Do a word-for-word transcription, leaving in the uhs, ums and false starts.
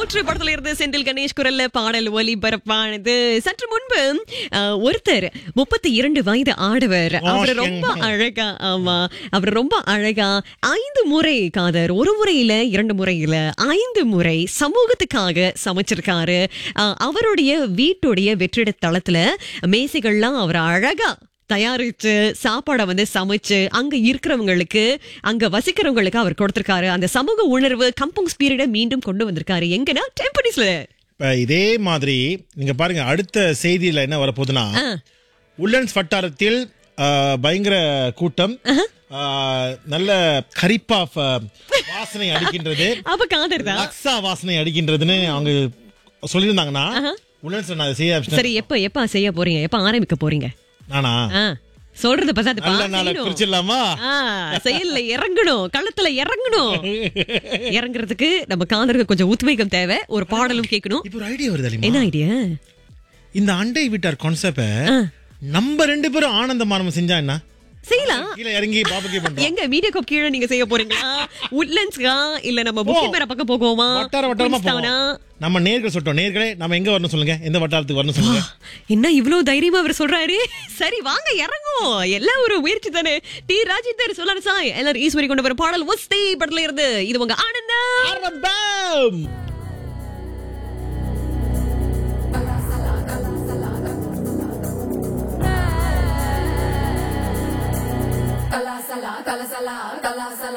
காற்று படத்துல இருந்து செந்தில் கணேஷ் குரல்ல பாடல் ஒலிபரப்பானது. சற்று முன்பு அஹ், ஒருத்தர் முப்பத்தி இரண்டு வயது ஆடவர், அவர் ரொம்ப அழகா, ஆமா அவர் ரொம்ப அழகா ஐந்து முறை காதர், ஒரு முறையில இரண்டு முறையில ஐந்து முறை சமூகத்துக்காக சமைச்சிருக்காரு. அஹ், அவருடைய வீட்டுடைய வெற்றிட தளத்துல மேசைகள்லாம் அவர் அழகா தயாரிச்சு சாப்பாடை வந்து சமைச்சு அங்க இருக்கிறவங்களுக்கு, அங்க வசிக்கிறவங்களுக்கு அவர் கொடுத்திருக்காரு. அந்த சமூக உணர்வு கம்பங் ஸ்பிரிட்டை மீண்டும் கொண்டு வந்திருக்காரு. எங்கன்னா டெம்பனிஸ்ல. இப்ப இதே மாதிரி நீங்க பாருங்க, அடுத்த செய்தியில என்ன வரப்போகுதுன்னா, உல்லன்ஸ் வட்டாரத்தில் ஆ, பயங்கர கூட்டம், ஆ, நல்ல கரிப்பா ஃப- வாசனை அடிக்கின்றது, அப்ப காதர் தான். லக்ஸா வாசனை அடிக்கின்றதுன்னு அவங்க சொல்லியிருந்தாங்கன்னா, உல்லன்ஸ் நான் அதை செய்ய ஆரம்பிச்சிட்டேன். சரி, எப்ப எப்ப செய்ய போறீங்க? எப்ப ஆரம்பிக்க போறீங்க? நானா ஆ, சொல்றது பசாது நல்ல நாளை குறிச்சிடலாமா? செயல்ல இறங்கணும், களத்துல இறங்கணும். இறங்குறதுக்கு நம்ம காதருக்கு கொஞ்சம் உத்வேகம் தேவை. ஒரு பாடலும் கேட்கணும். இப்ப ஒரு ஐடியா வருது என்ன தெரியுமா? ஐடியா? இந்த அண்டை வீட்டார் கான்செப்ட நம்ம ரெண்டு பேரும் ஆனந்தமானம் செஞ்சா என்ன? செய்யலாம். கீழே இறங்கி பாபுக்கே பண்றோம். எங்க மீடியா கோப் கீழே நீங்க செய்ய போறீங்களா? உட்லண்ட்ஸ்கா இல்ல நம்ம புக்கிங் மேர பக்கம் போகுமா? வட்டார வட்டாரமா குயின்ஸ்டவுனா? போவோம். நம்ம நேர்கள் சொல்லிட்டோம். நேர்களே நம்ம எங்க வரணும் சொல்லுங்க, எந்த வட்டாரத்துக்கு வரணும் சொல்லுங்க. என்ன இவ்வளவு தைரியமா அவர் சொல்றாரு? சரி வாங்க இறங்கும். எல்லாம் ஒரு முயற்சி தானே. டி ராஜேந்தர் சொல்லாரு சாய் எல்லாரும் ஈஸ்வரி கொண்டு வர பாடல் ஒஸ்தி படத்துல இருந்து. இது உங்க ஆனந்தம். ஆரம்பம். Kala sala, kala sala, kala sala.